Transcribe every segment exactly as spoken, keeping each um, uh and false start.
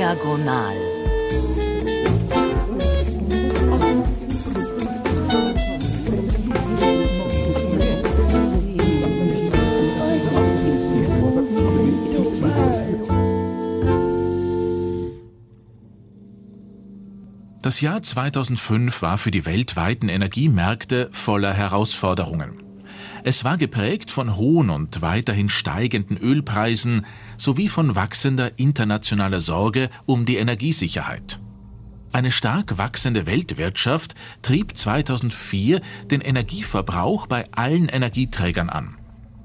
Diagonal. Das Jahr zweitausendfünf war für die weltweiten Energiemärkte voller Herausforderungen. Es war geprägt von hohen und weiterhin steigenden Ölpreisen sowie von wachsender internationaler Sorge um die Energiesicherheit. Eine stark wachsende Weltwirtschaft trieb zweitausendvier den Energieverbrauch bei allen Energieträgern an.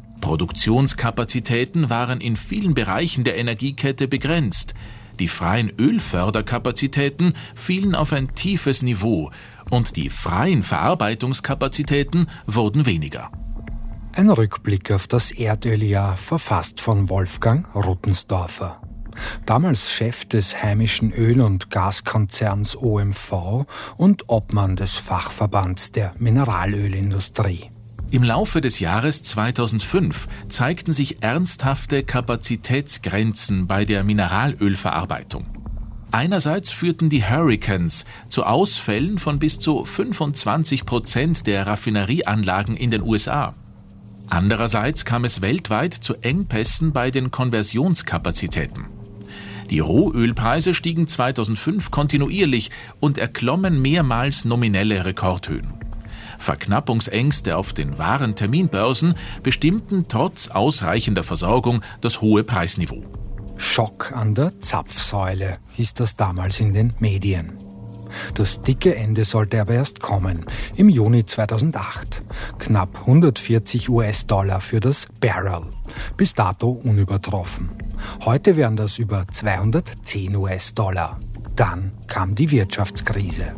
Produktionskapazitäten waren in vielen Bereichen der Energiekette begrenzt. Die freien Ölförderkapazitäten fielen auf ein tiefes Niveau und die freien Verarbeitungskapazitäten wurden weniger. Ein Rückblick auf das Erdöljahr, verfasst von Wolfgang Ruttensdorfer. Damals Chef des heimischen Öl- und Gaskonzerns O M V und Obmann des Fachverbands der Mineralölindustrie. Im Laufe des Jahres zweitausendfünf zeigten sich ernsthafte Kapazitätsgrenzen bei der Mineralölverarbeitung. Einerseits führten die Hurricanes zu Ausfällen von bis zu fünfundzwanzig Prozent der Raffinerieanlagen in den U S A. Andererseits kam es weltweit zu Engpässen bei den Konversionskapazitäten. Die Rohölpreise stiegen zweitausendfünf kontinuierlich und erklommen mehrmals nominelle Rekordhöhen. Verknappungsängste auf den wahren Terminbörsen bestimmten trotz ausreichender Versorgung das hohe Preisniveau. Schock an der Zapfsäule hieß das damals in den Medien. Das dicke Ende sollte aber erst kommen, im Juni zweitausendacht. Knapp hundertvierzig US-Dollar für das Barrel, bis dato unübertroffen. Heute wären das über zweihundertzehn US-Dollar. Dann kam die Wirtschaftskrise.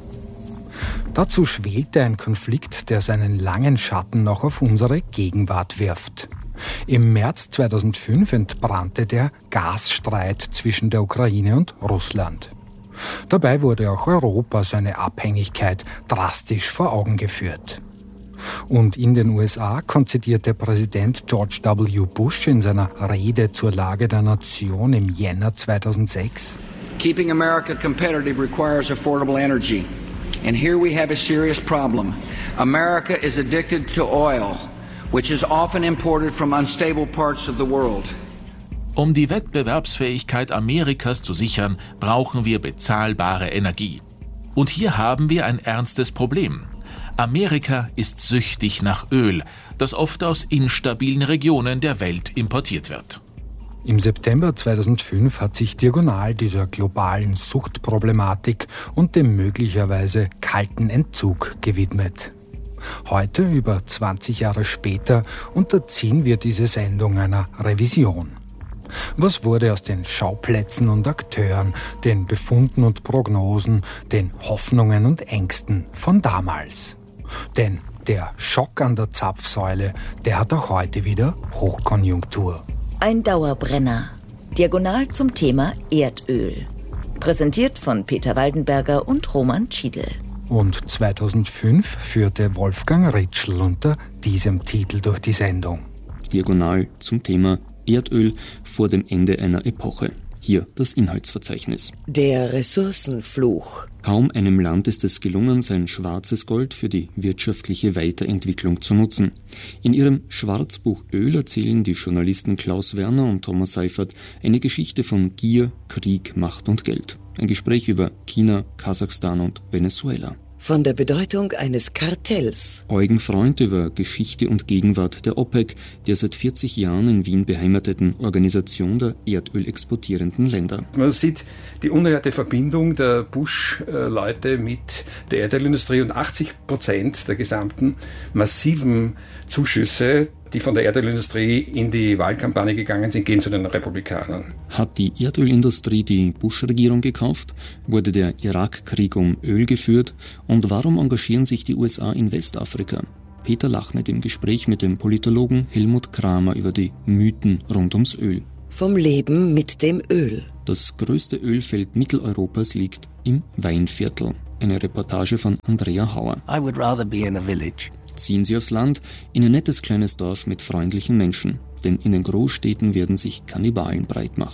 Dazu schwelte ein Konflikt, der seinen langen Schatten noch auf unsere Gegenwart wirft. Im März zweitausendfünf entbrannte der Gasstreit zwischen der Ukraine und Russland. Dabei wurde auch Europa seine Abhängigkeit drastisch vor Augen geführt. Und in den U S A konzidierte Präsident George W. Bush in seiner Rede zur Lage der Nation im Jänner zweitausendsechs: Keeping America competitive requires affordable energy. And here we have a serious problem. America is addicted to oil, which is often imported from unstable parts of the world. Um die Wettbewerbsfähigkeit Amerikas zu sichern, brauchen wir bezahlbare Energie. Und hier haben wir ein ernstes Problem. Amerika ist süchtig nach Öl, das oft aus instabilen Regionen der Welt importiert wird. Im September zweitausendfünf hat sich Diagonal dieser globalen Suchtproblematik und dem möglicherweise kalten Entzug gewidmet. Heute, über zwanzig Jahre später, unterziehen wir diese Sendung einer Revision. Was wurde aus den Schauplätzen und Akteuren, den Befunden und Prognosen, den Hoffnungen und Ängsten von damals? Denn der Schock an der Zapfsäule, der hat auch heute wieder Hochkonjunktur. Ein Dauerbrenner. Diagonal zum Thema Erdöl. Präsentiert von Peter Waldenberger und Roman Schiedl. Und zweitausendfünf führte Wolfgang Ritschl unter diesem Titel durch die Sendung. Diagonal zum Thema Erdöl vor dem Ende einer Epoche. Hier das Inhaltsverzeichnis. Der Ressourcenfluch. Kaum einem Land ist es gelungen, sein schwarzes Gold für die wirtschaftliche Weiterentwicklung zu nutzen. In ihrem Schwarzbuch Öl erzählen die Journalisten Klaus Werner und Thomas Seifert eine Geschichte von Gier, Krieg, Macht und Geld. Ein Gespräch über China, Kasachstan und Venezuela. Von der Bedeutung eines Kartells. Eugen Freund über Geschichte und Gegenwart der OPEC, der seit vierzig Jahren in Wien beheimateten Organisation der erdölexportierenden Länder. Man sieht die unerhörte Verbindung der Bush-Leute mit der Erdölindustrie und achtzig Prozent der gesamten massiven Zuschüsse, die von der Erdölindustrie in die Wahlkampagne gegangen sind, gehen zu den Republikanern. Hat die Erdölindustrie die Bush-Regierung gekauft? Wurde der Irakkrieg um Öl geführt? Und warum engagieren sich die U S A in Westafrika? Peter Lachnet im Gespräch mit dem Politologen Helmut Kramer über die Mythen rund ums Öl. Vom Leben mit dem Öl. Das größte Ölfeld Mitteleuropas liegt im Weinviertel. Eine Reportage von Andrea Hauer. I would rather be in a village. Ziehen Sie aufs Land, in ein nettes kleines Dorf mit freundlichen Menschen. Denn in den Großstädten werden sich Kannibalen breit machen.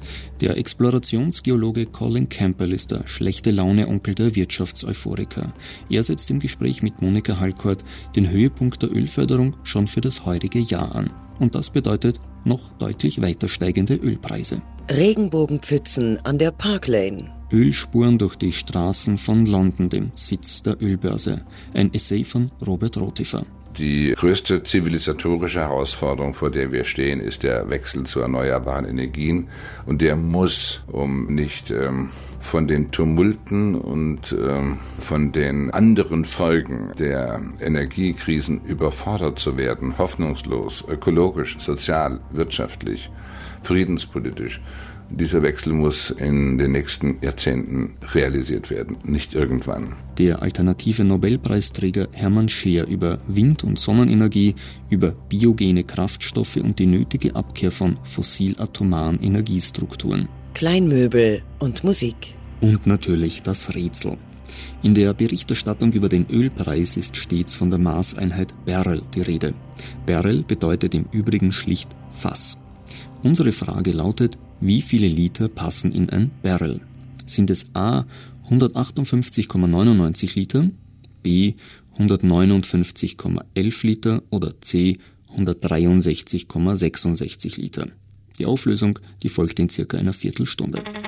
Der Explorationsgeologe Colin Campbell ist der schlechte Laune-Onkel der Wirtschaftseuphoriker. Er setzt im Gespräch mit Monika Halkort den Höhepunkt der Ölförderung schon für das heurige Jahr an. Und das bedeutet noch deutlich weiter steigende Ölpreise. Regenbogenpfützen an der Park Lane. Ölspuren durch die Straßen von London, dem Sitz der Ölbörse. Ein Essay von Robert Rotifer. Die größte zivilisatorische Herausforderung, vor der wir stehen, ist der Wechsel zu erneuerbaren Energien. Und der muss, um nicht ähm, von den Tumulten und ähm, von den anderen Folgen der Energiekrisen überfordert zu werden, hoffnungslos, ökologisch, sozial, wirtschaftlich, friedenspolitisch. Dieser Wechsel muss in den nächsten Jahrzehnten realisiert werden, nicht irgendwann. Der alternative Nobelpreisträger Hermann Scheer über Wind- und Sonnenenergie, über biogene Kraftstoffe und die nötige Abkehr von fossil-atomaren Energiestrukturen. Kleinmöbel und Musik. Und natürlich das Rätsel. In der Berichterstattung über den Ölpreis ist stets von der Maßeinheit Barrel die Rede. Barrel bedeutet im Übrigen schlicht Fass. Unsere Frage lautet, wie viele Liter passen in ein Barrel? Sind es A hundertachtundfünfzig Komma neunundneunzig Liter, B hundertneunundfünfzig Komma elf Liter oder C hundertdreiundsechzig Komma sechsundsechzig Liter? Die Auflösung, die folgt in circa einer Viertelstunde.